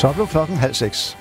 Så blev klokken 5:30.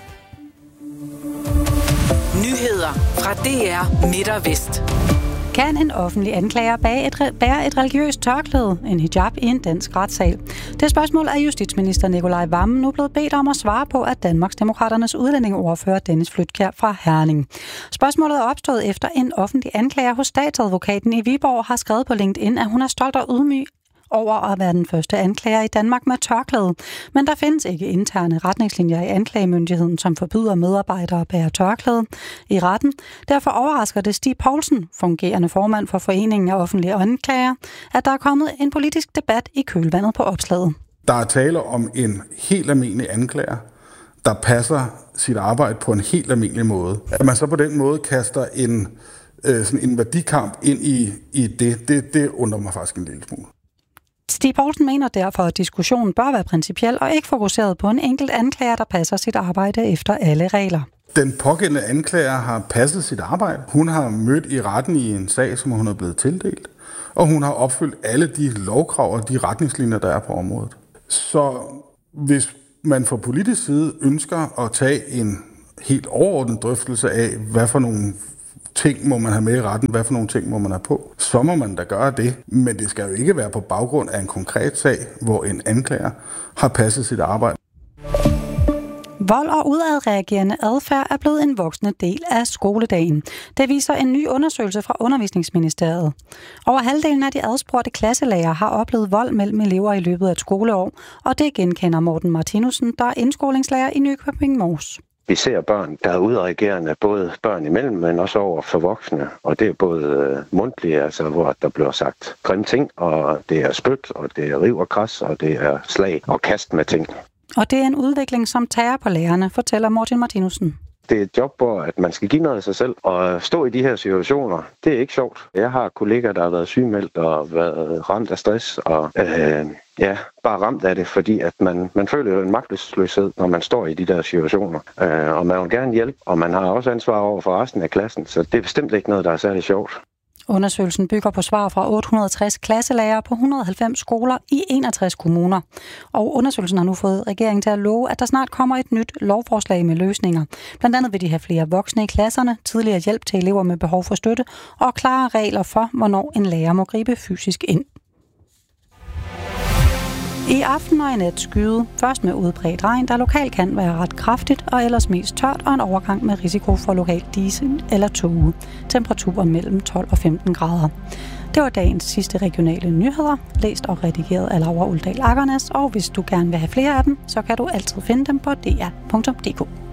Nyheder fra DR Midt og Vest. Kan en offentlig anklager bære et religiøst tørklæde, en hijab, i en dansk retssag? Det spørgsmål er justitsminister Nicolai Wammen nu blevet bedt om at svare på af Danmarksdemokraternes udlændingeordfører Dennis Flydtkjær fra Herning. Spørgsmålet er opstået efter en offentlig anklager hos statsadvokaten i Viborg har skrevet på LinkedIn, at hun er stolt og ydmyg over at være den første anklager i Danmark med tørklæde. Men der findes ikke interne retningslinjer i anklagemyndigheden, som forbyder medarbejdere at bære tørklæde i retten. Derfor overrasker det Stig Poulsen, fungerende formand for Foreningen af Offentlige Anklager, at der er kommet en politisk debat i kølvandet på opslaget. Der er tale om en helt almindelig anklager, der passer sit arbejde på en helt almindelig måde. At man så på den måde kaster sådan en værdikamp ind i det undrer mig faktisk en lille smule. Stig Poulsen mener derfor, at diskussionen bør være principiel og ikke fokuseret på en enkelt anklager, der passer sit arbejde efter alle regler. Den pågældende anklager har passet sit arbejde. Hun har mødt i retten i en sag, som hun er blevet tildelt, og hun har opfyldt alle de lovkrav og de retningslinjer, der er på området. Så hvis man fra politisk side ønsker at tage en helt overordnet drøftelse af, hvad for nogle ting må man have med i retten, hvad for nogle ting må man have på, så må man da gøre det. Men det skal jo ikke være på baggrund af en konkret sag, hvor en anklager har passet sit arbejde. Vold og udadreagerende adfærd er blevet en voksende del af skoledagen. Det viser en ny undersøgelse fra Undervisningsministeriet. Over halvdelen af de adspurgte klasselærere har oplevet vold mellem elever i løbet af et skoleår, og det genkender Morten Martinussen, der er indskolingslærer i Nykøbing Mors. Vi ser børn, der er udadreagerende, både børn imellem, men også over for voksne. Og det er både mundtlige, altså hvor der bliver sagt grimme ting, og det er spyt, og det er riv og kras, og det er slag og kast med ting. Og det er en udvikling, som tager på lærerne, fortæller Morten Martinussen. Det er et job, hvor at man skal give noget af sig selv, og stå i de her situationer, det er ikke sjovt. Jeg har kollegaer, der har været sygemeldt og været ramt af stress, og bare ramt af det, fordi at man føler jo en magtesløshed, når man står i de der situationer. Og man vil gerne hjælpe, og man har også ansvar over for resten af klassen, så det er bestemt ikke noget, der er særlig sjovt. Undersøgelsen bygger på svar fra 860 klasselærere på 190 skoler i 61 kommuner. Og undersøgelsen har nu fået regeringen til at love, at der snart kommer et nyt lovforslag med løsninger. Blandt andet vil de have flere voksne i klasserne, tidligere hjælp til elever med behov for støtte og klare regler for, hvornår en lærer må gribe fysisk ind. I aften og i nat skyde, først med udbredt regn, der lokalt kan være ret kraftigt og ellers mest tørt, og en overgang med risiko for lokal diesel eller tåge. Temperaturer mellem 12 og 15 grader. Det var dagens sidste regionale nyheder, læst og redigeret af Laura Uldal Akernes, og hvis du gerne vil have flere af dem, så kan du altid finde dem på dr.dk.